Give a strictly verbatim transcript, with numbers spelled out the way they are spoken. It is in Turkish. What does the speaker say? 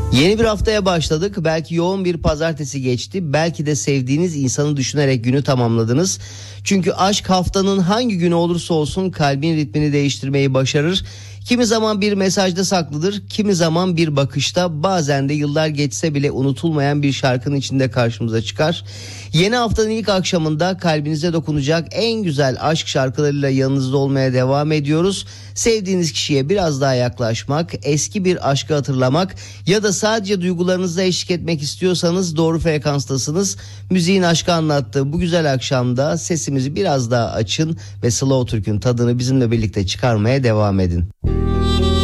Yeni bir haftaya başladık. Belki yoğun bir pazartesi geçti. Belki de sevdiğiniz insanı düşünerek günü tamamladınız. Çünkü aşk haftanın hangi günü olursa olsun kalbin ritmini değiştirmeyi başarır. Kimi zaman bir mesajda saklıdır, kimi zaman bir bakışta, bazen de yıllar geçse bile unutulmayan bir şarkının içinde karşımıza çıkar. Yeni haftanın ilk akşamında kalbinize dokunacak en güzel aşk şarkılarıyla yanınızda olmaya devam ediyoruz. Sevdiğiniz kişiye biraz daha yaklaşmak, eski bir aşkı hatırlamak ya da sadece duygularınızla eşlik etmek istiyorsanız doğru frekanstasınız. Müziğin aşkı anlattığı bu güzel akşamda sesimizi biraz daha açın ve Slow Türk'ün tadını bizimle birlikte çıkarmaya devam edin.